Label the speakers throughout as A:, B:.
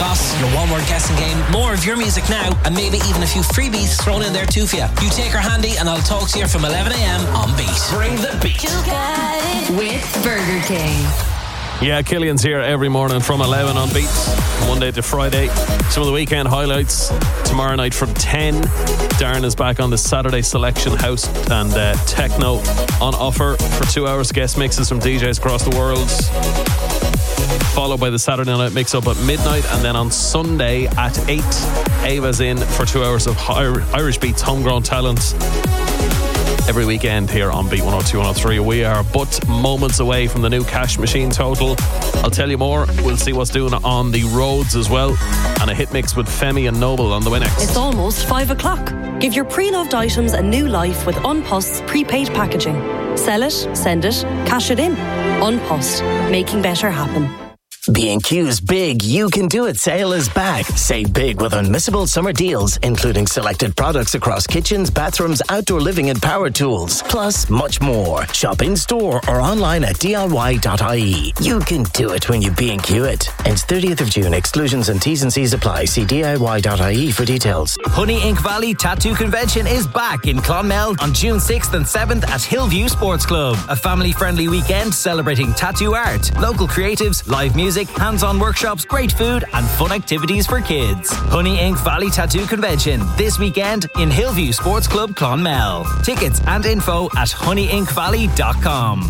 A: Plus, your one-word guessing game, more of your music now, and maybe even a few freebies thrown in there too for you. You take her handy and I'll talk to you from 11am on Beat. Bring the beat.
B: You got it with Burger King.
C: Yeah, Killian's here every morning from 11 on Beat, Monday to Friday. Some of the weekend highlights. Tomorrow night from 10, Darren is back on the Saturday Selection House and Techno on offer for 2 hours guest mixes from DJs across the world. Followed by the Saturday night mix-up at midnight, and then on Sunday at 8, Ava's in for 2 hours of Irish Beats homegrown talent. Every weekend here on Beat 102, 103. We are but moments away from the new Cash Machine total. I'll tell you more. We'll see what's doing on the roads as well. And a hit mix with Femi and Noble on the way next.
D: It's almost 5 o'clock. Give your pre-loved items a new life with Unpost's prepaid packaging. Sell it, send it, cash it in. Unpost, making better happen.
E: B&Q's Big You Can Do It sale is back. Save big with unmissable summer deals, including selected products across kitchens, bathrooms, outdoor living and power tools. Plus, much more. Shop in-store or online at diy.ie. You can do it when you B&Q it. Ends 30th of June. Exclusions and T's and C's apply. See diy.ie for details.
F: Honey Ink Valley Tattoo Convention is back in Clonmel on June 6th and 7th at Hillview Sports Club. A family-friendly weekend celebrating tattoo art, local creatives, live music, hands-on workshops, great food and fun activities for kids. Honey Ink Valley Tattoo Convention this weekend in Hillview Sports Club Clonmel. Tickets and info at honeyinkvalley.com.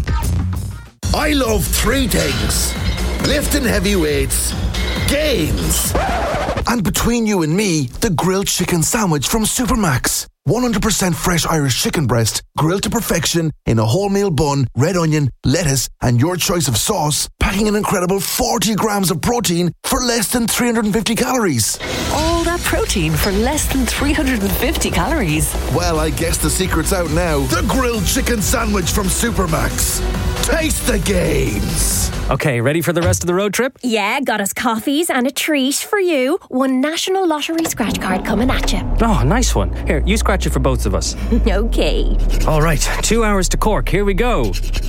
G: I love 3 things: lifting heavy weights, games, and between you and me, the grilled chicken sandwich from Supermax. 100% fresh Irish chicken breast, grilled to perfection in a wholemeal bun, red onion, lettuce, and your choice of sauce, packing an incredible 40 grams of protein for less than 350 calories.
H: All that protein for less than 350 calories.
G: Well, I guess the secret's out now. The grilled chicken sandwich from Supermax. Taste the gains.
I: Okay, ready for the rest of the road trip?
J: Yeah, got us coffees and a treat for you. 1 National Lottery scratch card coming at you.
I: Oh, nice one. Here, you scratch it for both of us.
J: Okay.
I: All right, 2 hours to Cork. Here we go.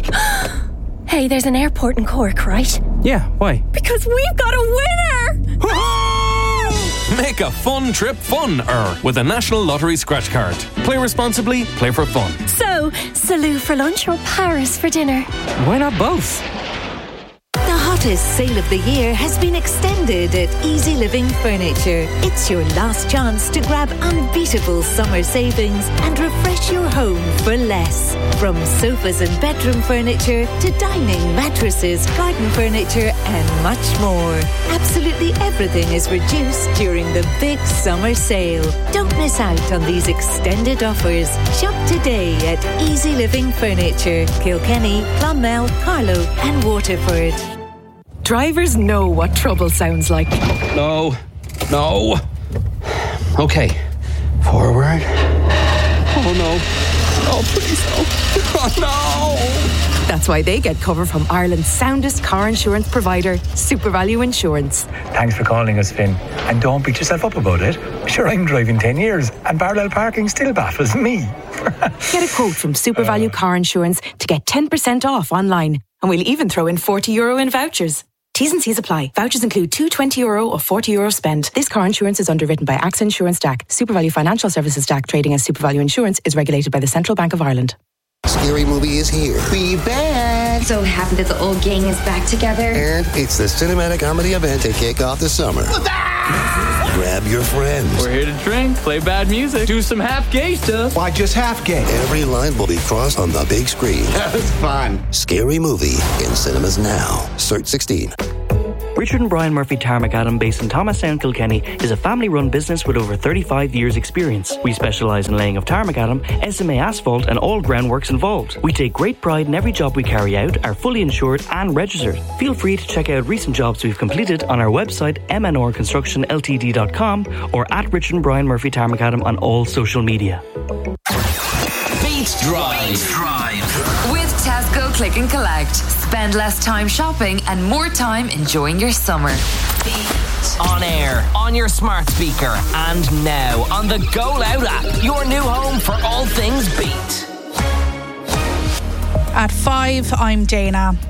J: Hey, there's an airport in Cork, right?
I: Yeah, why?
J: Because we've got a winner!
K: Make a fun trip fun-er with a National Lottery scratch card. Play responsibly, play for fun.
J: So, Salou for lunch or Paris for dinner?
I: Why not both?
B: The hottest sale of the year has been extended at Easy Living Furniture. It's your last chance to grab unbeatable summer savings and refresh your home for less. From sofas and bedroom furniture to dining, mattresses, garden furniture and much more. Absolutely everything is reduced during the big summer sale. Don't miss out on these extended offers. Shop today at Easy Living Furniture, Kilkenny, Clonmel, Carlow and Waterford.
H: Drivers know what trouble sounds like.
K: No. Okay. Forward. Oh no. Oh, please no. Oh no.
H: That's why they get cover from Ireland's soundest car insurance provider, SuperValue Insurance.
L: Thanks for calling us, Finn. And don't beat yourself up about it. Sure, I'm driving 10 years and parallel parking still baffles me.
H: Get a quote from SuperValue Car Insurance to get 10% off online. And we'll even throw in €40 in vouchers. T's and C's apply. Vouchers include two €20 or €40 spend. This car insurance is underwritten by AXA Insurance DAC. SuperValue Financial Services DAC, trading as SuperValue Insurance, is regulated by the Central Bank of Ireland.
M: Scary Movie is here. We back.
N: So happy that the old gang is back together.
M: And it's the cinematic comedy event to kick off the summer. Grab your friends.
O: We're here to drink, play bad music, do some half gay stuff.
M: Why just half gay? Every line will be crossed on the big screen.
P: That was fun.
M: Scary Movie in cinemas now. Cert 16.
Q: Richard and Brian Murphy Tarmacadam, based in Thomastown, Kilkenny, is a family-run business with over 35 years' experience. We specialise in laying of tarmacadam, SMA asphalt and all groundworks involved. We take great pride in every job we carry out, are fully insured and registered. Feel free to check out recent jobs we've completed on our website mnorconstructionltd.com or at Richard and Brian Murphy Tarmacadam on all social media.
A: Beat Drive.
B: With Tesco Click and Collect. Spend less time shopping and more time enjoying your summer.
A: On air, on your smart speaker, and now on the Go Loud app, your new home for all things Beat.
R: At 5, I'm Dana.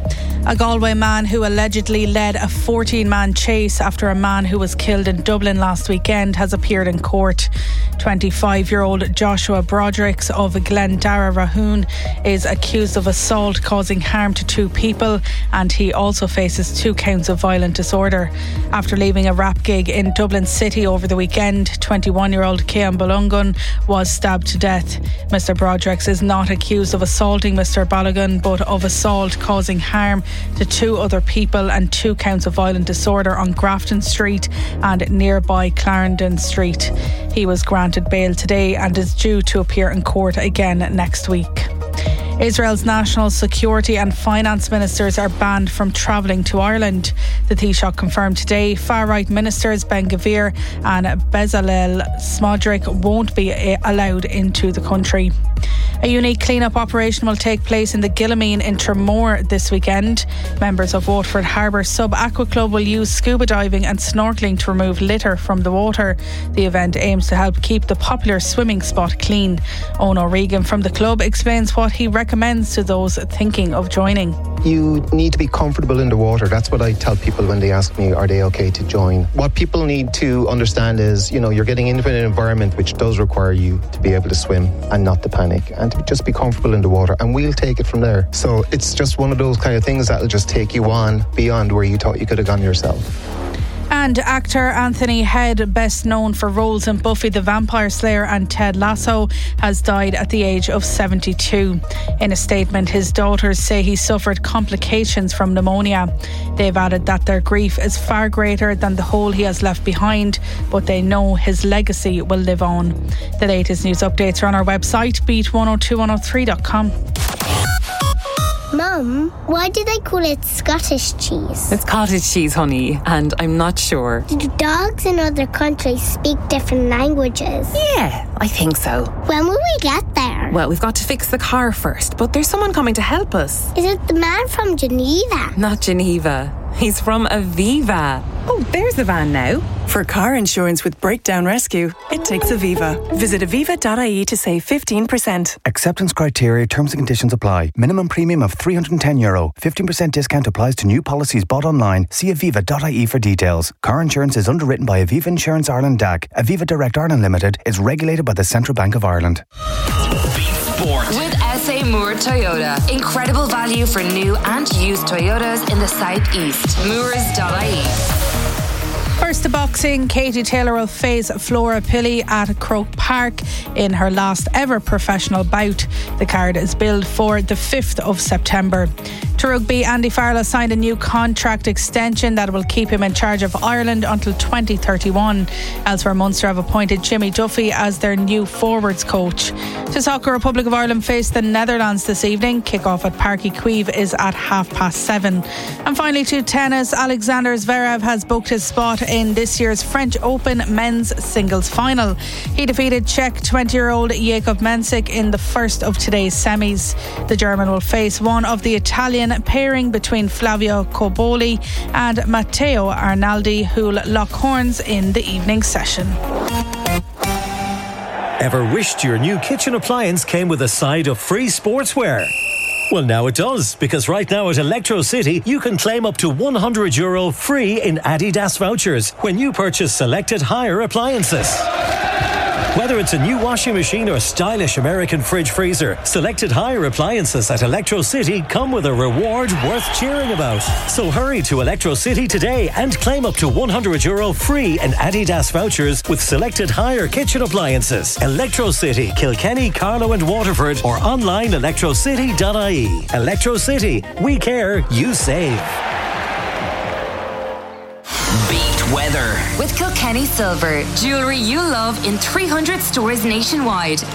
P: A Galway man who allegedly led a 14-man chase after a man who was killed in Dublin last weekend has appeared in court. 25-year-old Joshua Broderick of Glendara Rahoon is accused of assault causing harm to 2 people, and he also faces 2 counts of violent disorder. After leaving a rap gig in Dublin City over the weekend, 21-year-old Cian Balogun was stabbed to death. Mr. Broderick is not accused of assaulting Mr. Balogun, but of assault causing harm to 2 other people and 2 counts of violent disorder on Grafton Street and nearby Clarendon Street. He was granted bail today and is due to appear in court again next week. Israel's national security and finance ministers are banned from travelling to Ireland. The Taoiseach confirmed today far-right ministers Ben Gvir and Bezalel Smotrich won't be allowed into the country. A unique clean-up operation will take place in the Gillamine in Tramore this weekend. Members of Waterford Harbour Sub-Aqua Club will use scuba diving and snorkelling to remove litter from the water. The event aims to help keep the popular swimming spot clean. Owen O'Regan from the club explains what he recommends to those thinking of joining.
R: You need to be comfortable in the water. That's what I tell people when they ask me, are they okay to join? What people need to understand is, you're getting into an environment which does require you to be able to swim and not to panic and to just be comfortable in the water, and we'll take it from there. So it's just one of those kind of things that'll just take you on beyond where you thought you could have gone yourself.
P: And actor Anthony Head, best known for roles in Buffy the Vampire Slayer and Ted Lasso, has died at the age of 72. In a statement, his daughters say he suffered complications from pneumonia. They've added that their grief is far greater than the hole he has left behind, but they know his legacy will live on. The latest news updates are on our website, beat102103.com.
S: Mum, why do they call it Scottish cheese?
T: It's cottage cheese, honey, and I'm not sure.
S: Do dogs in other countries speak different languages?
T: Yeah, I think so.
S: When will we get there?
T: Well, we've got to fix the car first, but there's someone coming to help us.
S: Is it the man from Geneva?
T: Not Geneva. He's from Aviva. Oh, there's the van now.
U: For car insurance with breakdown rescue, it takes Aviva. Visit aviva.ie to save 15%.
V: Acceptance criteria, terms and conditions apply. Minimum premium of €310. 15% discount applies to new policies bought online. See aviva.ie for details. Car insurance is underwritten by Aviva Insurance Ireland DAC. Aviva Direct Ireland Limited is regulated by the Central Bank of Ireland.
W: Sport. With SA Moore Toyota. Incredible value for new and used Toyotas in the southeast. Moores.ie.
P: First to boxing, Katie Taylor will face Flora Pilley at Croke Park in her last ever professional bout. The card is billed for the 5th of September. To rugby, Andy Farrell signed a new contract extension that will keep him in charge of Ireland until 2031. Elsewhere, Munster have appointed Jimmy Duffy as their new forwards coach. To soccer, Republic of Ireland face the Netherlands this evening. Kick-off at Parky Queeve is at 7:30. And finally, to tennis, Alexander Zverev has booked his spot in this year's French Open men's singles final. He defeated Czech 20-year-old Jakub Mensik in the first of today's semis. The German will face one of the Italian pairing between Flavio Cobolli and Matteo Arnaldi, who'll lock horns in the evening session.
X: Ever wished your new kitchen appliance came with a side of free sportswear? Well, now it does, because right now at Electro City, you can claim up to €100 free in Adidas vouchers when you purchase selected hire appliances. Whether it's a new washing machine or stylish American fridge freezer, selected hire appliances at Electro City come with a reward worth cheering about. So hurry to Electro City today and claim up to €100 free in Adidas vouchers with selected hire kitchen appliances. Electro City, Kilkenny, Carlow and Waterford, or online electrocity.ie. Electro City, we care, you save.
W: Weather. With Kilkenny Silver, jewellery you love in 300 stores nationwide.